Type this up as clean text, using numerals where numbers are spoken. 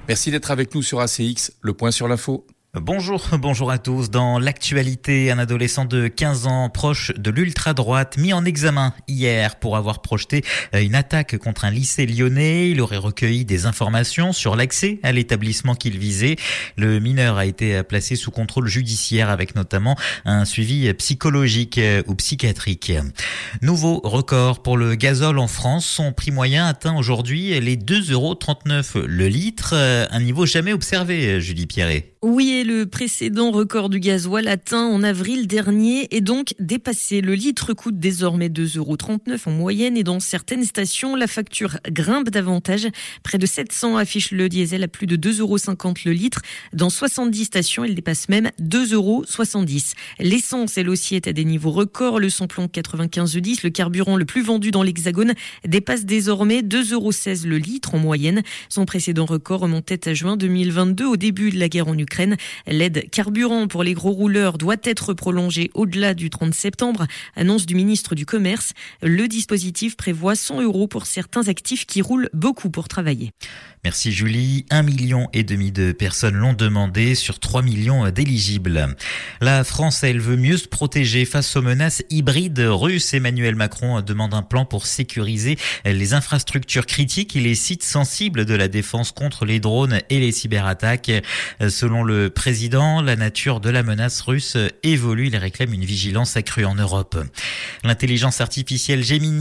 Merci d'être avec nous sur ACX, le point sur l'info. Bonjour à tous. Dans l'actualité, un adolescent de 15 ans proche de l'ultra-droite mis en examen hier pour avoir projeté une attaque contre un lycée lyonnais. Il aurait recueilli des informations sur l'accès à l'établissement qu'il visait. Le mineur a été placé sous contrôle judiciaire avec notamment un suivi psychologique ou psychiatrique. Nouveau record pour le gazole en France. Son prix moyen atteint aujourd'hui les 2,39 € le litre. Un niveau jamais observé, Julie Pierret. Oui, et le précédent record du gasoil atteint en avril dernier est donc dépassé. Le litre coûte désormais 2,39 € en moyenne et dans certaines stations, la facture grimpe davantage. Près de 700 affichent le diesel à plus de 2,50 € le litre. Dans 70 stations, il dépasse même 2,70 €. L'essence, elle aussi, est à des niveaux records. Le samplon 95E10, le carburant le plus vendu dans l'Hexagone, dépasse désormais 2,16 € le litre en moyenne. Son précédent record remontait à juin 2022, au début de la guerre en Ukraine. L'aide carburant pour les gros rouleurs doit être prolongée au-delà du 30 septembre, annonce du ministre du Commerce. Le dispositif prévoit 100 € pour certains actifs qui roulent beaucoup pour travailler. Merci Julie. 1,5 million de personnes l'ont demandé sur 3 millions d'éligibles. La France, elle veut mieux se protéger face aux menaces hybrides russes. Emmanuel Macron demande un plan pour sécuriser les infrastructures critiques et les sites sensibles de la défense contre les drones et les cyberattaques. Selon le président, la nature de la menace russe évolue. Il réclame une vigilance accrue en Europe. L'intelligence artificielle Gemini